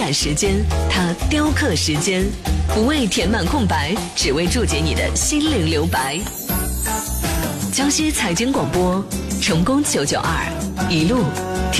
感时间，它雕刻时间，不为填满空白，只为注解你的心灵留白。江西财经广播，成功992，一路